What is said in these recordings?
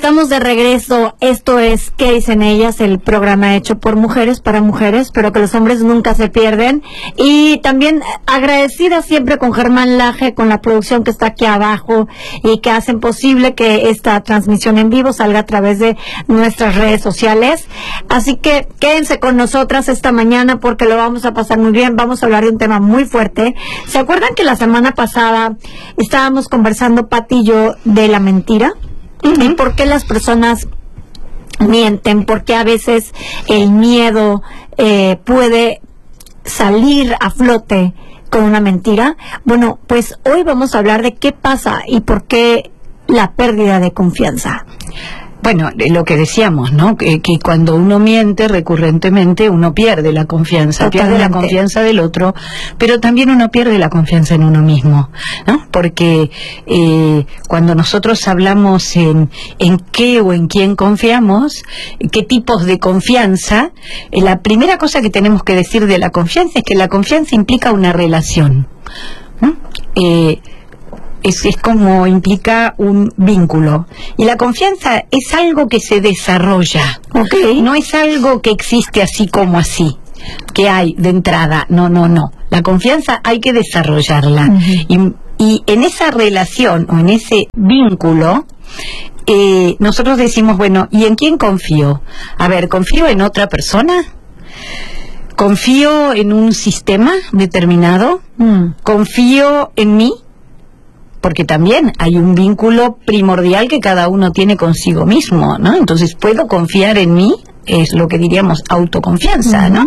Estamos de regreso. Esto es ¿Qué dicen ellas? El programa hecho por mujeres para mujeres, pero que los hombres nunca se pierden. Y también agradecida siempre con Germán Laje, con la producción que está aquí abajo y que hacen posible que esta transmisión en vivo salga a través de nuestras redes sociales. Así que quédense con nosotras esta mañana porque lo vamos a pasar muy bien. Vamos a hablar de un tema muy fuerte. ¿Se acuerdan que la semana pasada estábamos conversando, Pati y yo, de la mentira? ¿Y por qué las personas mienten? ¿Por qué a veces el miedo puede salir a flote con una mentira? Bueno, pues hoy vamos a hablar de qué pasa y por qué la pérdida de confianza. Bueno, lo que decíamos, ¿no? Que cuando uno miente recurrentemente, uno pierde la confianza, pierde la confianza del otro, pero también uno pierde la confianza en uno mismo, ¿no? Porque cuando nosotros hablamos en qué o en quién confiamos, qué tipos de confianza, la primera cosa que tenemos que decir de la confianza es que la confianza implica una relación, ¿no? Es como implica un vínculo. Y la confianza es algo que se desarrolla. Okay. No es algo que existe así como así, que hay de entrada. No. La confianza hay que desarrollarla. Y en esa relación o en ese vínculo, nosotros decimos, bueno, ¿y en quién confío? A ver, ¿confío en otra persona? ¿Confío en un sistema determinado? ¿Confío en mí? Porque también hay un vínculo primordial que cada uno tiene consigo mismo, ¿no? Entonces, ¿puedo confiar en mí? Es lo que diríamos autoconfianza, ¿no?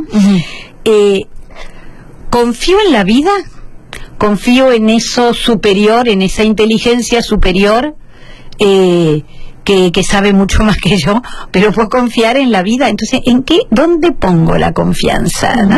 ¿Confío en la vida? ¿Confío en eso superior, en esa inteligencia superior que sabe mucho más que yo? Pero puedo confiar en la vida. Entonces, ¿dónde pongo la confianza, ¿no?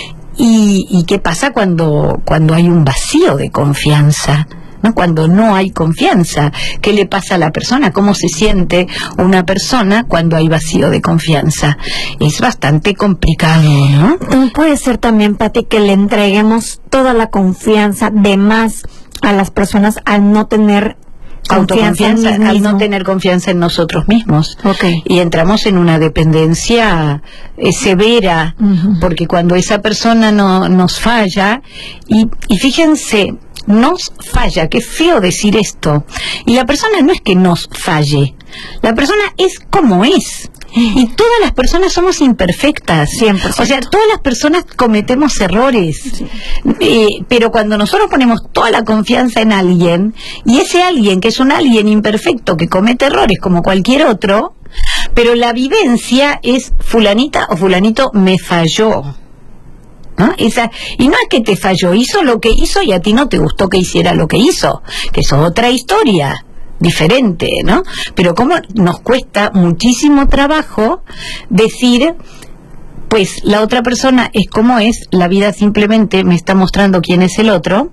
¿Y qué pasa cuando hay un vacío de confianza? ¿No? Cuando no hay confianza, ¿qué le pasa a la persona? ¿Cómo se siente una persona cuando hay vacío de confianza? Es bastante complicado, ¿no? Puede ser también, Pati, que le entreguemos toda la confianza de más a las personas al no tener autoconfianza, al no tener confianza en nosotros mismos. Okay. Y entramos en una dependencia severa, porque cuando esa persona nos falla, y fíjense, nos falla, qué feo decir esto, y la persona no es que nos falle, la persona es como es. Y todas las personas somos imperfectas, 100%. O sea, todas las personas cometemos errores, pero cuando nosotros ponemos toda la confianza en alguien, y ese alguien que es un alguien imperfecto que comete errores como cualquier otro, pero la vivencia es fulanita o fulanito me falló, ¿no? Y no es que te falló, hizo lo que hizo y a ti no te gustó que hiciera lo que hizo, que es otra historia diferente, ¿no? Pero como nos cuesta muchísimo trabajo decir, pues la otra persona es como es, la vida simplemente me está mostrando quién es el otro,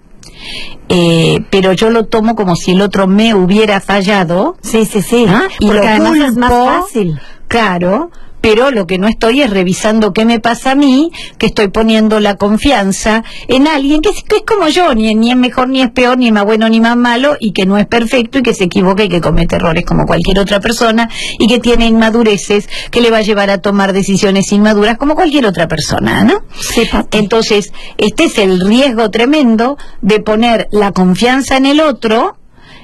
pero yo lo tomo como si el otro me hubiera fallado. Sí. ¿Ah? Y porque lo además culpo, es más fácil. Claro, pero lo que no estoy es revisando qué me pasa a mí, que estoy poniendo la confianza en alguien que es como yo, ni es mejor, ni es peor, ni más bueno, ni más malo, y que no es perfecto, y que se equivoca, y que comete errores como cualquier otra persona, y que tiene inmadureces, que le va a llevar a tomar decisiones inmaduras como cualquier otra persona, ¿no? Sí, Pati. Entonces, este es el riesgo tremendo de poner la confianza en el otro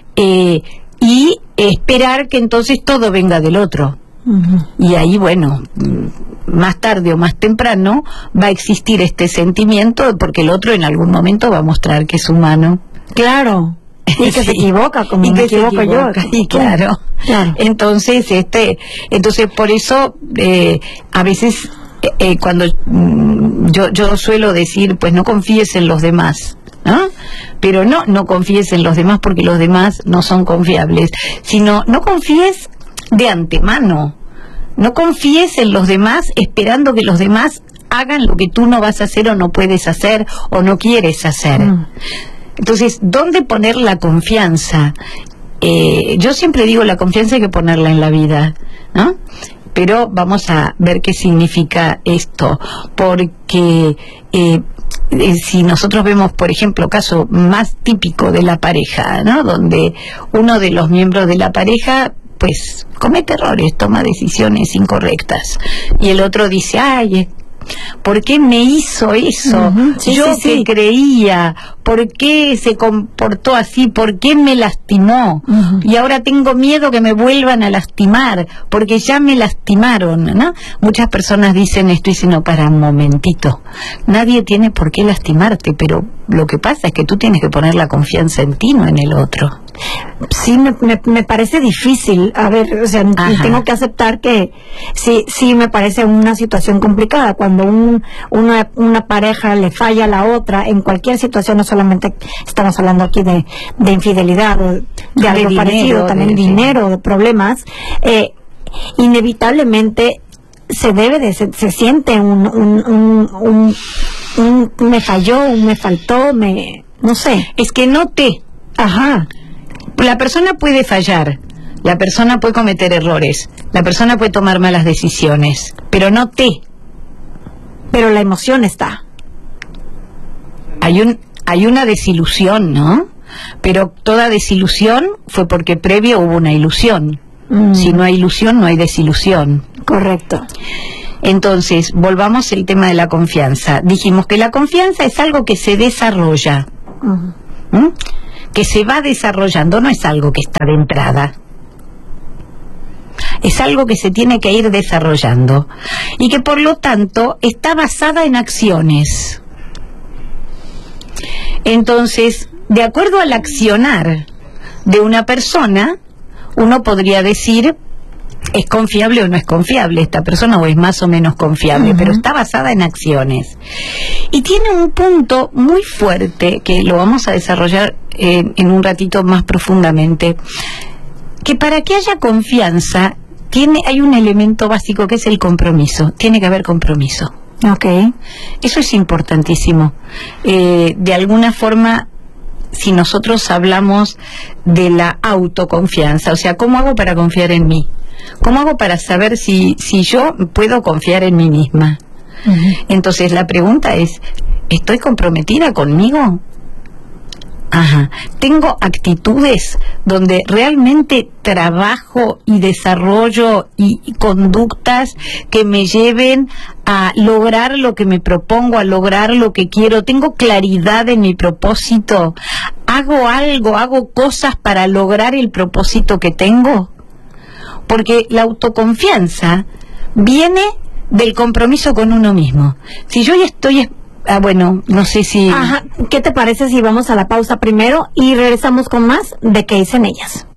y esperar que entonces todo venga del otro. Y ahí, bueno, más tarde o más temprano va a existir este sentimiento, porque el otro en algún momento va a mostrar que es humano. Claro. Y que Sí. se equivoca, como y me que se equivoco yo. equivoca, y claro. Entonces, por eso a veces cuando yo suelo decir, pues no confíes en los demás, ¿no? Pero no confíes en los demás porque los demás no son confiables, sino no confíes de antemano. No confíes en los demás esperando que los demás hagan lo que tú no vas a hacer o no puedes hacer o no quieres hacer. Entonces, ¿dónde poner la confianza? Yo siempre digo, la confianza hay que ponerla en la vida, ¿no? Pero vamos a ver qué significa esto, porque si nosotros vemos, por ejemplo, caso más típico de la pareja, ¿no? Donde uno de los miembros de la pareja pues comete errores, toma decisiones incorrectas. Y el otro dice, ay, ¿por qué me hizo eso? Yo que creía, ¿por qué se comportó así? ¿Por qué me lastimó? Y ahora tengo miedo que me vuelvan a lastimar, porque ya me lastimaron, ¿no? Muchas personas dicen esto y dicen, no, para un momentito, nadie tiene por qué lastimarte, pero lo que pasa es que tú tienes que poner la confianza en ti, no en el otro. Sí, me parece difícil. A ver, o sea, tengo que aceptar que sí me parece una situación complicada cuando una pareja le falla a la otra en cualquier situación. No solamente estamos hablando aquí de infidelidad o de algo dinero, parecido, también dinero, de problemas. Inevitablemente se siente un me falló, un me faltó, no sé. Es que la persona puede fallar, la persona puede cometer errores, la persona puede tomar malas decisiones, pero pero la emoción está. Hay una desilusión, ¿no? Pero toda desilusión fue porque previo hubo una ilusión. Si no hay ilusión, no hay desilusión. Correcto. Entonces, volvamos al tema de la confianza. Dijimos que la confianza es algo que se desarrolla. Que se va desarrollando, no es algo que está de entrada, es algo que se tiene que ir desarrollando y que por lo tanto está basada en acciones. Entonces, de acuerdo al accionar de una persona, uno podría decir, ¿es confiable o no es confiable esta persona, o es más o menos confiable? Pero está basada en acciones. Y tiene un punto muy fuerte, que lo vamos a desarrollar en un ratito más profundamente, que para que haya confianza, hay un elemento básico que es el compromiso. Tiene que haber compromiso. Eso es importantísimo. De alguna forma, si nosotros hablamos de la autoconfianza, o sea, ¿cómo hago para confiar en mí? ¿Cómo hago para saber si yo puedo confiar en mí misma? Entonces la pregunta es, ¿estoy comprometida conmigo? ¿Tengo actitudes donde realmente trabajo y desarrollo y conductas que me lleven a lograr lo que me propongo, a lograr lo que quiero? ¿Tengo claridad en mi propósito? ¿Hago cosas para lograr el propósito que tengo? Porque la autoconfianza viene del compromiso con uno mismo. Si yo ya estoy... bueno, no sé si... ¿Qué te parece si vamos a la pausa primero y regresamos con más de qué dicen ellas?